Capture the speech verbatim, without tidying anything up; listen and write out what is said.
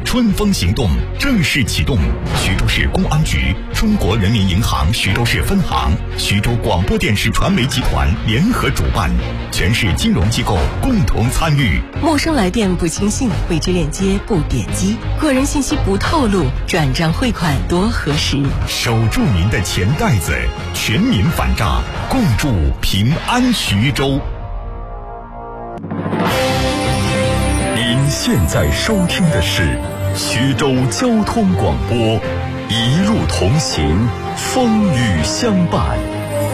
春风行动正式启动，徐州市公安局、中国人民银行徐州市分行、徐州广播电视传媒集团联合主办，全市金融机构共同参与。 陌生来电不轻信，未知链接不点击，个人信息不透露，转账汇款多核实。 守住您的钱袋子，全民反诈，共筑平安徐州。您现在收听的是徐州交通广播，一路同行，风雨相伴。